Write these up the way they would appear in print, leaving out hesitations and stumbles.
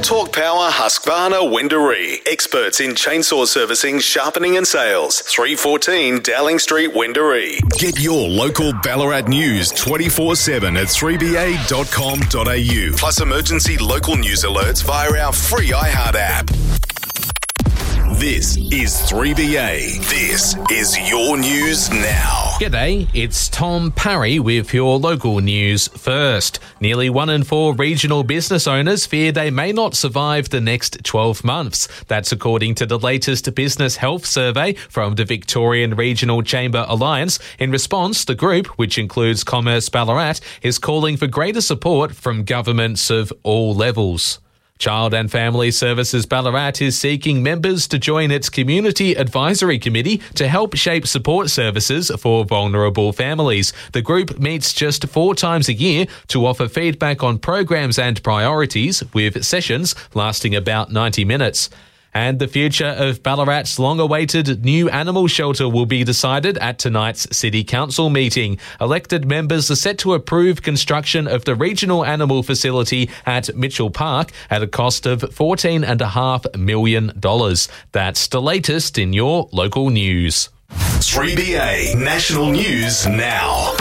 Talk Power Husqvarna Wendouree. Experts in chainsaw servicing, sharpening and sales. 314 Dowling Street, Wendouree. Get your local Ballarat news 24/7 at 3ba.com.au. Plus emergency local news alerts via our free iHeart app. This is 3BA. This is your news now. G'day, it's Tom Parry with your local news first. Nearly 1 in 4 regional business owners fear they may not survive the next 12 months. That's according to the latest business health survey from the Victorian Regional Chamber Alliance. In response, the group, which includes Commerce Ballarat, is calling for greater support from governments of all levels. Child and Family Services Ballarat is seeking members to join its Community Advisory Committee to help shape support services for vulnerable families. The group meets just 4 times a year to offer feedback on programs and priorities, with sessions lasting about 90 minutes. And the future of Ballarat's long-awaited new animal shelter will be decided at tonight's City Council meeting. Elected members are set to approve construction of the regional animal facility at Mitchell Park at a cost of $14.5 million. That's the latest in your local news. 3BA National News Now.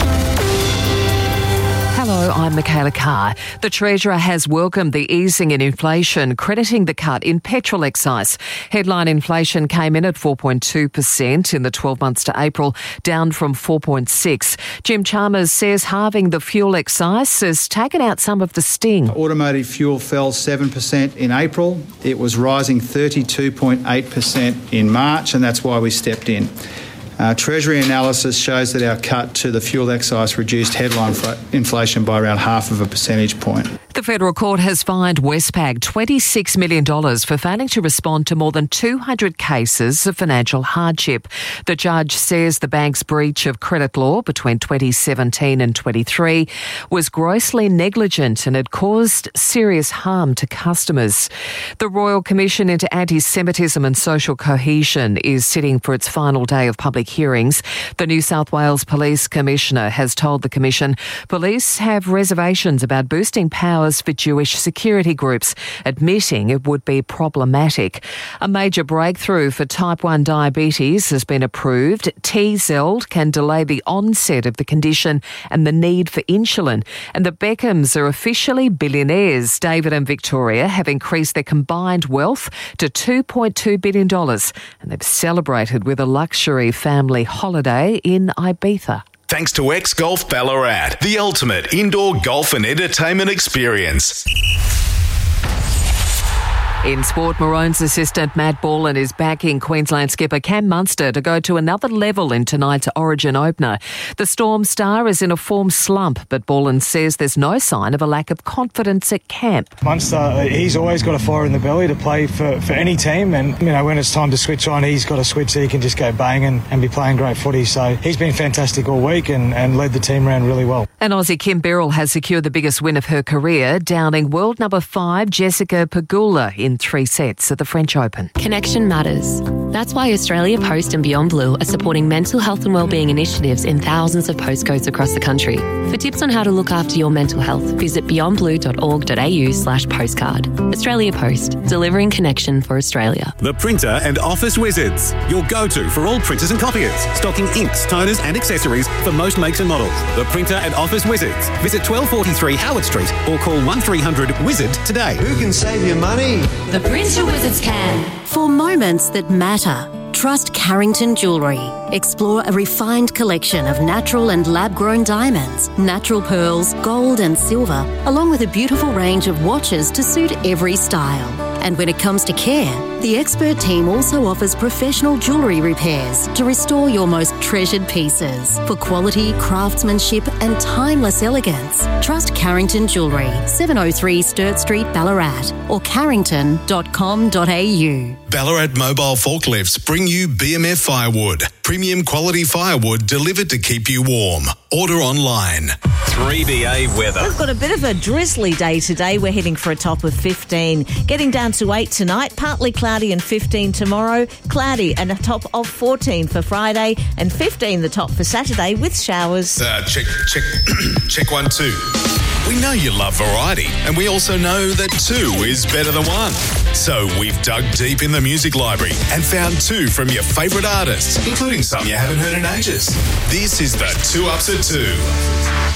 Hello, I'm Michaela Carr. The Treasurer has welcomed the easing in inflation, crediting the cut in petrol excise. Headline inflation came in at 4.2% in the 12 months to April, down from 4.6%. Jim Chalmers says halving the fuel excise has taken out some of the sting. Automotive fuel fell 7% in April. It was rising 32.8% in March, and that's why we stepped in. Treasury analysis shows that our cut to the fuel excise reduced headline inflation by around 0.5 percentage point. The Federal Court has fined Westpac $26 million for failing to respond to more than 200 cases of financial hardship. The judge says the bank's breach of credit law between 2017 and 23 was grossly negligent and had caused serious harm to customers. The Royal Commission into Anti-Semitism and Social Cohesion is sitting for its final day of public hearings. The New South Wales Police Commissioner has told the Commission police have reservations about boosting powers for Jewish security groups, admitting it would be problematic. A major breakthrough for type 1 diabetes has been approved. T-Zeld can delay the onset of the condition and the need for insulin. And the Beckhams are officially billionaires. David and Victoria have increased their combined wealth to $2.2 billion, and they've celebrated with a luxury family holiday in Ibiza. Thanks to X-Golf Ballarat, the ultimate indoor golf and entertainment experience. In sport, Maroons assistant Matt Borland is backing Queensland skipper Cam Munster to go to another level in tonight's Origin opener. The Storm star is in a form slump, but Borland says there's no sign of a lack of confidence at camp. Munster, he's always got a fire in the belly to play for any team, and when it's time to switch on, he's got a switch so he can just go banging and be playing great footy. So he's been fantastic all week and led the team around really well. And Aussie Kim Birrell has secured the biggest win of her career, downing world number 5 Jessica Pegula in 3 sets at the French Open. Connection matters. That's why Australia Post and Beyond Blue are supporting mental health and wellbeing initiatives in thousands of postcodes across the country. For tips on how to look after your mental health, visit beyondblue.org.au/postcard. Australia Post, delivering connection for Australia. The Printer and Office Wizards, your go-to for all printers and copiers, stocking inks, toners and accessories for most makes and models. The Printer and Office Wizards. Visit 1243 Howard Street or call 1300-WIZARD today. Who can save you money? The Printer Wizards can. For moments that matter, trust Carrington Jewellery. Explore a refined collection of natural and lab-grown diamonds, natural pearls, gold and silver, along with a beautiful range of watches to suit every style. And when it comes to care, the expert team also offers professional jewellery repairs to restore your most treasured pieces. For quality, craftsmanship and timeless elegance, trust Carrington Jewellery, 703 Sturt Street, Ballarat, or carrington.com.au. Ballarat Mobile Forklifts bring you BMF Firewood. Premium quality firewood delivered to keep you warm. Order online. 3BA weather. We've got a bit of a drizzly day today. We're heading for a top of 15. Getting down to 8 tonight. Partly cloudy cloudy and 15 tomorrow, cloudy and a top of 14 for Friday, and 15 the top for Saturday with showers. Check 1, 2. We know you love variety, and we also know that 2 is better than 1. So we've dug deep in the music library and found 2 from your favourite artists, including some you haven't heard in ages. This is the 2 Ups at 2.